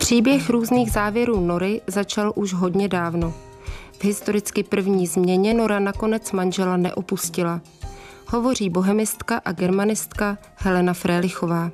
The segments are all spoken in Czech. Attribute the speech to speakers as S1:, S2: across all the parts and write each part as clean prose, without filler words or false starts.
S1: Příběh různých závěrů Nory začal už hodně dávno. V historicky první změně Nora nakonec manžela neopustila. Hovoří bohemistka a germanistka Helena Frélichová.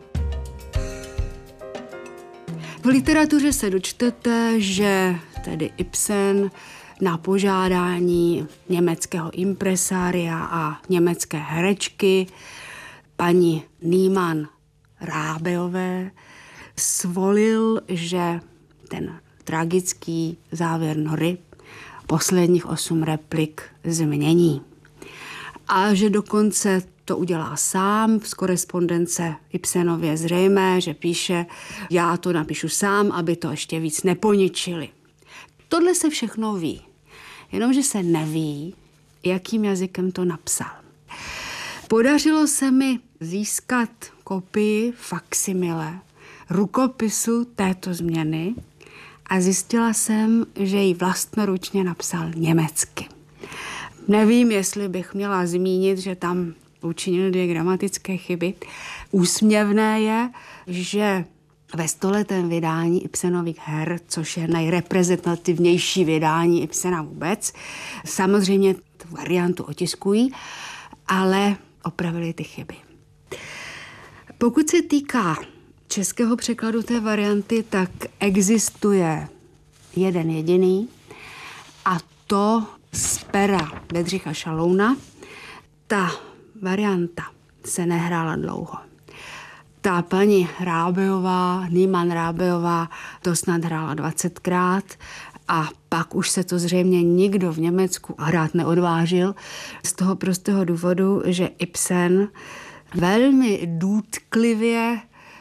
S2: V literatuře se dočtete, že tedy Ibsen na požádání německého impresária a německé herečky paní Niemann Rábeové svolil, že ten tragický závěr Nory posledních 8 replik změní. A že dokonce to udělá sám, z korespondence Ibsenově zřejmé, že píše, já to napíšu sám, aby to ještě víc neponičili. Tohle se všechno ví, jenomže se neví, jakým jazykem to napsal. Podařilo se mi získat kopii faksimile rukopisu této změny a zjistila jsem, že ji vlastnoručně napsal německy. Nevím, jestli bych měla zmínit, že tam učinil 2 gramatické chyby. Úsměvné je, že ve 100letém vydání Ibsenových her, což je nejreprezentativnější vydání Ibsena vůbec, samozřejmě tu variantu otiskují, ale opravili ty chyby. Pokud se týká českého překladu té varianty, tak existuje jeden jediný a to z pera Bedřicha Šalouna. Ta varianta se nehrála dlouho. Ta paní Rábeová, Niemann Rábeová, to snad hrála 20krát a pak už se to zřejmě nikdo v Německu hrát neodvážil z toho prostého důvodu, že Ibsen velmi důtklivě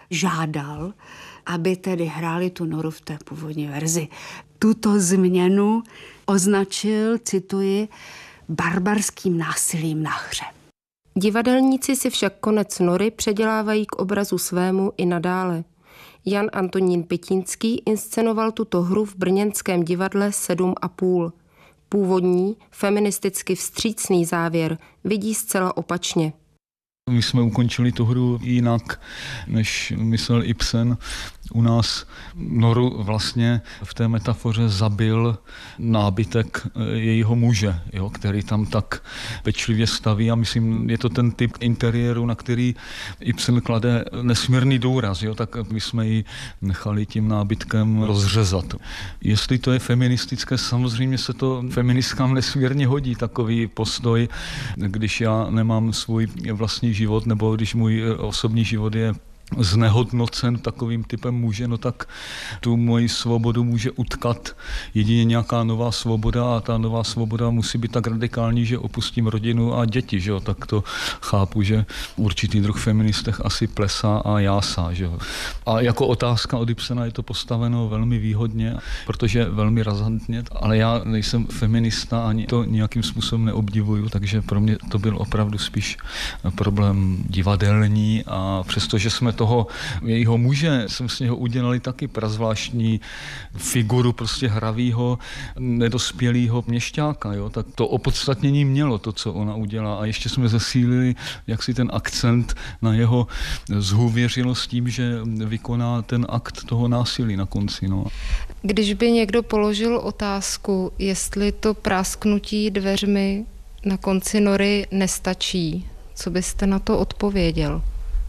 S2: žádal, aby tedy hráli tu Noru v té původní verzi. Tuto změnu označil, cituji, barbarským násilím na hře.
S1: Divadelníci si však konec Nory předělávají k obrazu svému i nadále. Jan Antonín Pitínský inscenoval tuto hru v brněnském divadle 7,5. Původní, feministicky vstřícný závěr vidí zcela opačně.
S3: My jsme ukončili tu hru jinak, než myslel Ibsen. U nás Noru vlastně v té metafoře zabil nábytek jejího muže, jo, který tam tak pečlivě staví a myslím, je to ten typ interiéru, na který Ibsen klade nesmírný důraz, jo, tak my jsme ji nechali tím nábytkem rozřezat. Jestli to je feministické, samozřejmě se to feministkám nesmírně hodí, takový postoj, když já nemám svůj vlastní život, nebo když můj osobní život je znehodnocen takovým typem muže, no tak tu moji svobodu může utkat jedině nějaká nová svoboda a ta nová svoboda musí být tak radikální, že opustím rodinu a děti, že jo? Tak to chápu, že určitý druh feministech asi plesá a jásá, že jo? A jako otázka od Ibsena je to postaveno velmi výhodně, protože velmi razantně, ale já nejsem feminista ani to nějakým způsobem neobdivuju, takže pro mě to byl opravdu spíš problém divadelní a přestože jsme toho jejího muže, jsem z něho udělali taky prazvláštní figuru prostě hravýho, nedospělého měšťáka, jo? Tak to opodstatnění mělo to, co ona udělá a ještě jsme zesílili jaksi ten akcent na jeho zhůvěřilost tím, že vykoná ten akt toho násilí na konci. No.
S1: Když by někdo položil otázku, jestli to prásknutí dveřmi na konci Nory nestačí, co byste na to odpověděl?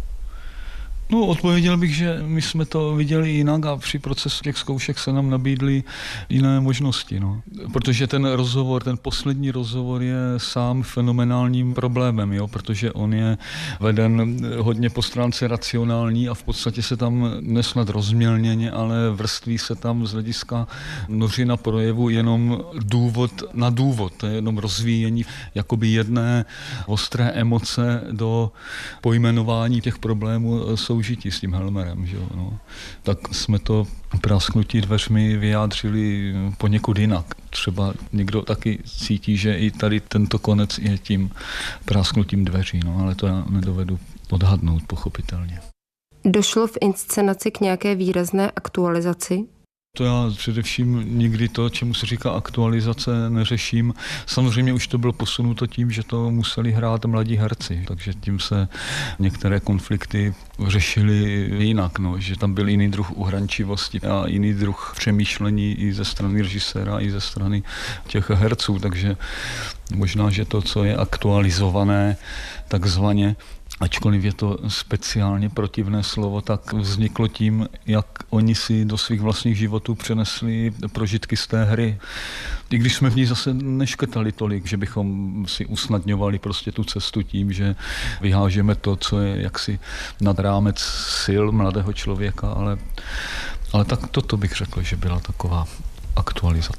S3: No, odpověděl bych, že my jsme to viděli jinak a při procesu těch zkoušek se nám nabídly jiné možnosti. No. Protože ten rozhovor, ten poslední rozhovor je sám fenomenálním problémem, jo? Protože on je veden hodně po stránce racionální a v podstatě se tam nesnad rozmělněně, ale vrství se tam z hlediska Nořina projevu jenom důvod na důvod. To je jenom rozvíjení jakoby jedné ostré emoce do pojmenování těch problémů soužití s tím Helmerem. Že jo, no. Tak jsme to prasknutí dveřmi vyjádřili poněkud jinak. Třeba někdo taky cítí, že i tady tento konec je tím prasknutím dveří, no, ale to já nedovedu odhadnout pochopitelně.
S1: Došlo v inscenaci k nějaké výrazné aktualizaci?
S3: To já především nikdy to, čemu se říká aktualizace, neřeším. Samozřejmě už to bylo posunuto tím, že to museli hrát mladí herci, takže tím se některé konflikty řešily jinak, no, že tam byl jiný druh uhrančivosti a jiný druh přemýšlení i ze strany režiséra, i ze strany těch herců, takže možná, že to, co je aktualizované takzvaně, ačkoliv je to speciálně protivné slovo, tak vzniklo tím, jak oni si do svých vlastních životů přenesli prožitky z té hry. I když jsme v ní zase neškrtali tolik, že bychom si usnadňovali prostě tu cestu tím, že vyhážeme to, co je jaksi nad rámec sil mladého člověka, ale tak toto bych řekl, že byla taková aktualizace.